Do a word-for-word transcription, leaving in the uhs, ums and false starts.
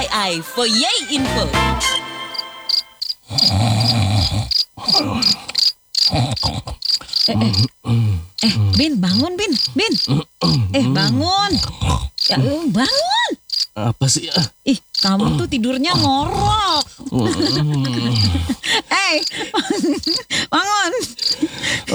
I I for Yay Info. Eh, eh, eh, Bin, bangun, Bin, Bin. Eh, bangun. Ya, eh, bangun. Apa sih? Ih, kamu tuh tidurnya ngorok. Eh, bangun.